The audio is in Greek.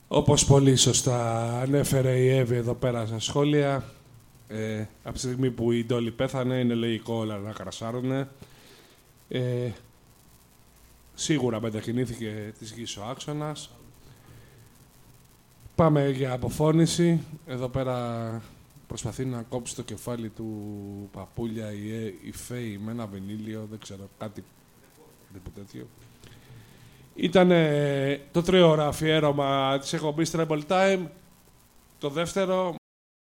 Όπως πολύ σωστά ανέφερε η Εύη εδώ πέρα στα σχόλια, από τη στιγμή που η Ντόλη πέθανε, είναι λογικό όλα να κρασάρουνε. Σίγουρα μετακινήθηκε της γης ο άξονας. Πάμε για αποφώνηση. Εδώ πέρα προσπαθεί να κόψει το κεφάλι του παππούλια η Φέη με ένα βινίλιο, δεν ξέρω, κάτι τέτοιο. Ήταν το 3ωρο αφιέρωμα της εκπομπής Treble Time. Το δεύτερο